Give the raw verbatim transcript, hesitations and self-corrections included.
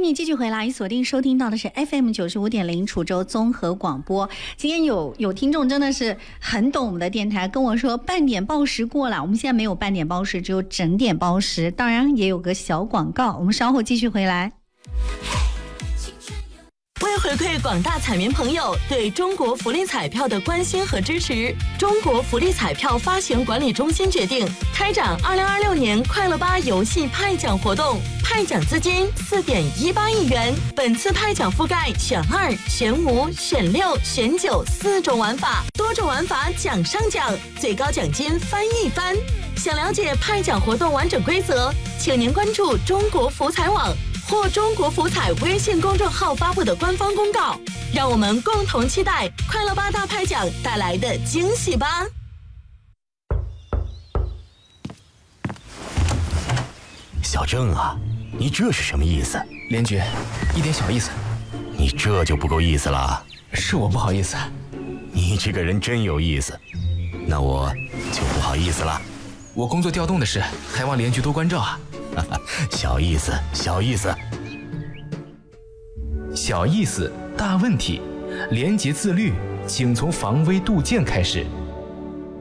迎你继续回来，锁定收听到的是 F M 九十五点零楚州综合广播。今天有有听众真的是很懂我们的电台，跟我说半点报时过了，我们现在没有半点报时，只有整点报时，当然也有个小广告，我们稍后继续回来。 为回馈广大彩民朋友对中国福利彩票的关心和支持，中国福利彩票发行管理中心决定开展二零二六年快乐吧游戏派奖活动，派奖资金四点一八亿元。本次派奖覆盖选二、选五、选六、选九四种玩法，多种玩法奖上奖，最高奖金翻一番。想了解派奖活动完整规则，请您关注中国福彩网或中国福彩微信公众号发布的官方公告，让我们共同期待快乐吧大派奖带来的惊喜吧。 小郑啊，你这是什么意思？ 连局，一点小意思。 你这就不够意思了。 是我不好意思。 你这个人真有意思，那我就不好意思了。 我工作调动的事，还望连局多关照啊。 小意思，小意思， 小意思，大问题。廉洁自律，请从防微杜渐开始。